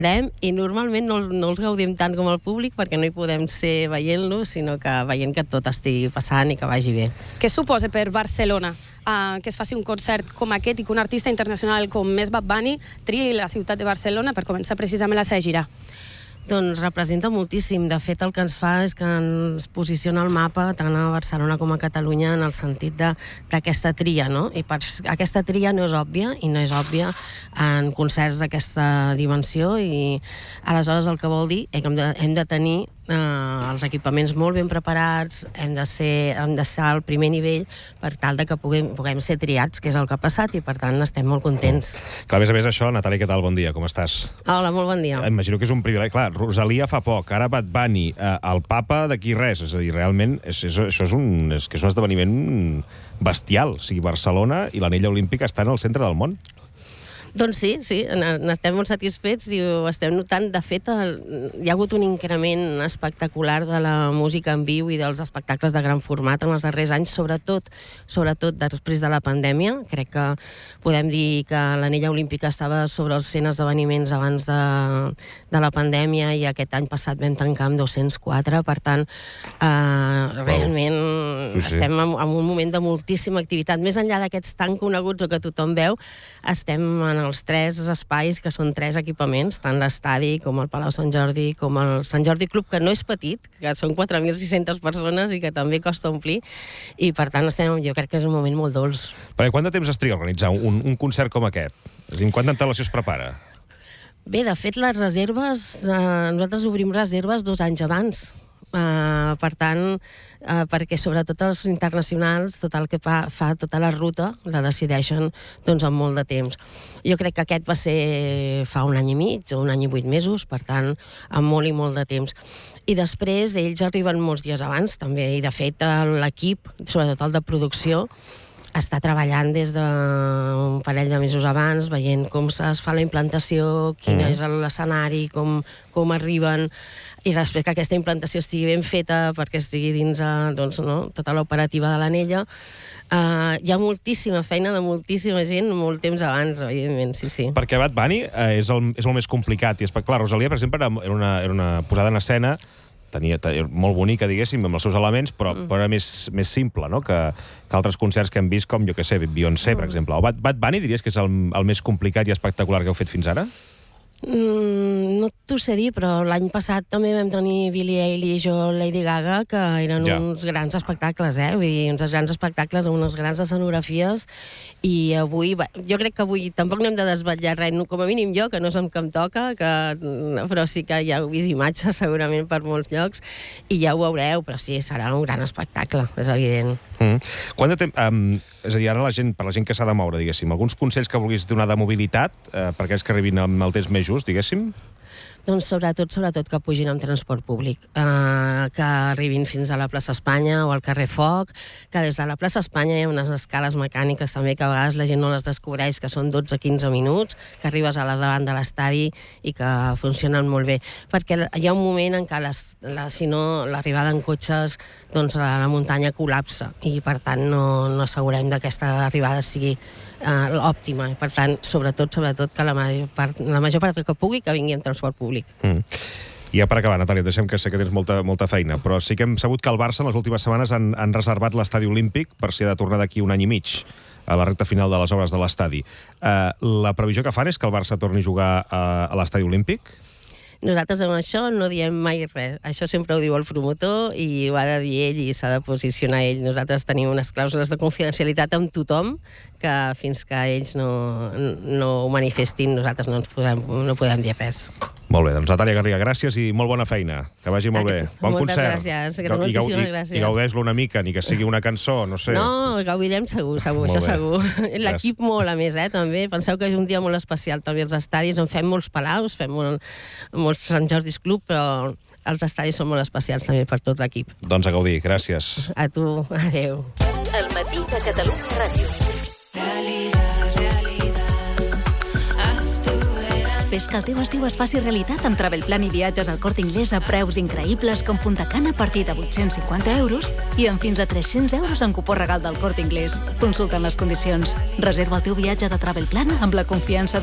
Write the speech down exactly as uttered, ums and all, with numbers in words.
i normalment no, no els gaudim tant com el públic perquè no hi podem ser veient-lo, sinó que veient que tot estigui passant i que vagi bé. Què suposa per Barcelona uh, que es faci un concert com aquest i que un artista internacional com és Bad Bunny triï la ciutat de Barcelona per començar precisament la seva gira? Doncs representa moltíssim. De fet, el que ens fa és que ens posiciona al mapa tant a Barcelona com a Catalunya en el sentit d'aquesta tria, no? I per, aquesta tria no és òbvia, i no és òbvia en concerts d'aquesta dimensió, i aleshores el que vol dir és que hem de, hem de tenir eh, els equipaments molt ben preparats, hem de ser, hem d'estar al primer nivell per tal de que puguem, puguem ser triats, que és el que ha passat, i per tant estem molt contents. Clar, a més a més això, Natàlia, què tal? Bon dia, com estàs? Hola, molt bon dia. Imagino que és un privilegi. Clar, Rosalia fa poc, ara Bad Bunny, eh, el Papa d'aquí res, és a dir, realment és, és, això és un, és, que és un esdeveniment bestial. O sigui, Barcelona i l'anella olímpica estan al centre del món. Doncs sí, sí, n'estem molt satisfets i ho estem notant. De fet, el, hi ha hagut un increment espectacular de la música en viu i dels espectacles de gran format en els darrers anys, sobretot sobretot després de la pandèmia. Crec que podem dir que l'anella olímpica estava sobre els cent esdeveniments abans de, de la pandèmia, i aquest any passat vam tancar amb dos-cents quatre, per tant, eh, realment sí, sí. estem en, en un moment de moltíssima activitat. Més enllà d'aquests tan coneguts o que tothom veu, estem en els tres espais, que són tres equipaments, tant l'estadi com el Palau Sant Jordi, com el Sant Jordi Club, que no és petit, que són quatre mil sis-centes persones i que també costa omplir, i per tant estem, jo crec que és un moment molt dolç. Perquè quant de temps es triga a organitzar un, un concert com aquest? És a dir, quanta antelació es prepara? Bé, de fet, les reserves, eh, nosaltres obrim reserves dos anys abans. Uh, per tant, uh, perquè sobretot els internacionals, tot el que fa, fa tota la ruta, la decideixen doncs amb molt de temps. Jo crec que aquest va ser fa un any i mig o un any i vuit mesos, per tant, amb molt i molt de temps. I després ells arriben molts dies abans també, i de fet l'equip, sobretot el de producció, està treballant des d'un parell de mesos abans, veient com es fa la implantació, quin mm. és l'escenari, com, com arriben, i després que aquesta implantació estigui ben feta perquè estigui dins a, doncs, no, tota l'operativa de l'anella. Uh, hi ha moltíssima feina de moltíssima gent molt temps abans, evidentment, sí, sí. Perquè Bad Bunny eh, és, el, és el més complicat, i és, clar, Rosalia, per exemple, era una, era una posada en escena tenia, tenia molt bonica, diguéssim, amb els seus elements, però, mm. però era més, més simple, no?, que, que altres concerts que hem vist, com, jo què sé, Beyoncé, mm. per exemple. O Bad, Bad Bunny diries que és el, el més complicat i espectacular que heu fet fins ara? Mm, no t'ho sé dir, però l'any passat també vam tenir Billie Eilish o Lady Gaga, que eren ja. uns grans espectacles, eh? Vull dir, uns grans espectacles amb unes grans escenografies, i avui, jo crec que avui tampoc no hem de desvetllar res, com a mínim jo, que no és el que em toca, que, però sí que ja heu vist imatges segurament per molts llocs, i ja ho veureu, però sí, serà un gran espectacle, és evident. Mm. Quant de temps, um, és a dir, ara la gent, per la gent que s'ha de moure, diguéssim, alguns consells que vulguis donar de mobilitat eh, per aquells que arribin amb el temps més just, diguéssim? Doncs sobretot, sobretot que pugin amb transport públic, eh, que arribin fins a la plaça Espanya o al carrer Foc, que des de la plaça Espanya hi ha unes escales mecàniques també que a vegades la gent no les descobreix, que són dotze a quinze minuts, que arribes a la davant de l'estadi i que funcionen molt bé. Perquè hi ha un moment en què les, la, si no l'arribada en cotxes, doncs la, la muntanya col·lapsa, i per tant no, no assegurem que aquesta arribada sigui eh, òptima. Per tant, sobretot, sobretot que la major part, la major part que pugui que vingui amb transport públic. Mm. I ja per acabar, Natàlia, deixem que sé que tens molta, molta feina, però sí que hem sabut que el Barça en les últimes setmanes han, han reservat l'estadi olímpic per si ha de tornar d'aquí un any i mig a la recta final de les obres de l'estadi. Uh, la previsió que fan és que el Barça torni a jugar a, a l'estadi olímpic? Nosaltres amb això no diem mai res. Això sempre ho diu el promotor i ho ha de dir ell i s'ha de posicionar ell. Nosaltres tenim unes clàusules de confidencialitat amb tothom que fins que ells no, no ho manifestin nosaltres no, ens podem, no podem dir res. Molt bé, doncs Natàlia Garriga, gràcies i molt bona feina. Que vagi molt bé. Bon Moltes concert. gràcies. I, moltíssimes i, gràcies. I gaudeix-lo una mica, ni que sigui una cançó, no sé. No, gaudirem segur, segur, això segur. L'equip molt, a més, eh, també. Penseu que és un dia molt especial, també els estadis, on fem molts palaus, fem molt, molts Sant Jordi's Club, però els estadis són molt especials també per tot l'equip. Doncs a gaudir, gràcies. A tu, adeu. El matí de Catalunya Ràdio. Fes que el teu estiu es faci realitat amb Travelplan i viatges al Corte Inglés a preus increïbles com Punta Cana a partir de vuit-cents cinquanta euros i amb fins a tres-cents euros en cupó regal del Corte Inglés. Consulta'n les condicions. Reserva el teu viatge de Travelplan amb la confiança de